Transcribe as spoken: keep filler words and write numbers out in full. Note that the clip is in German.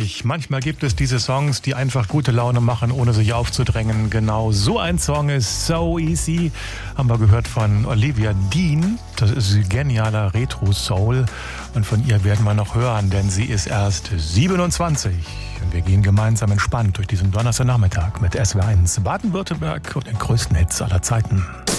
siebenundzwanzig. Manchmal gibt es diese Songs, die einfach gute Laune machen, ohne sich aufzudrängen. Genau so ein Song ist So Easy. Haben wir gehört von Olivia Dean. Das ist genialer Retro-Soul. Und von ihr werden wir noch hören, denn sie ist erst siebenundzwanzig. Und wir gehen gemeinsam entspannt durch diesen Donnerstagnachmittag mit S W eins Baden-Württemberg und den größten Hits aller Zeiten.